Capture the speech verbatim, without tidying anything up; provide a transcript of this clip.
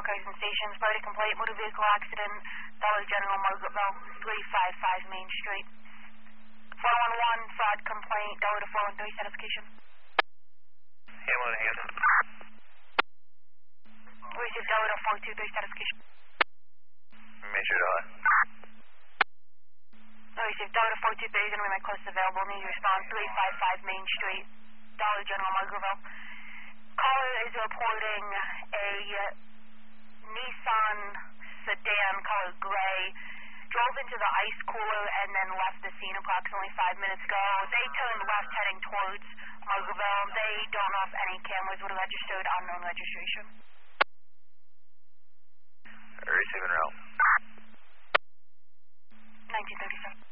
Carson Station. Party complaint, motor vehicle accident, Dollar General, Margaretville, three five five Main Street. four one one, fraud complaint, Dollar to four one three, satisfaction. Hamlin, Hamlin. We received Dollar to four two three, satisfaction. Major Dollar. We received Dollar to four two three, going to be my closest available. Need to respond, three five five Main Street, Dollar General, Margaretville. Caller is reporting a Nissan sedan color gray, drove into the ice cooler and then left the scene approximately five minutes ago. They turned left heading towards Margaretville. They don't know if any cameras were registered, unknown registration. Receiving route. nineteen thirty-seven.